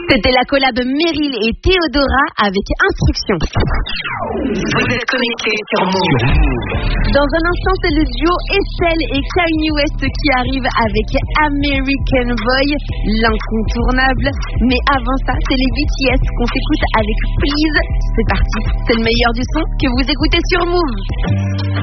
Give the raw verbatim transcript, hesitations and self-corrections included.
C'était la collab Meryl et Théodora avec Instruction. Vous êtes connectés sur Move. Dans un instant, c'est le duo Estelle et Kanye West qui arrive avec American Boy, l'incontournable. Mais avant ça, c'est les B T S qu'on s'écoute avec Please. C'est parti, c'est le meilleur du son que vous écoutez sur Move.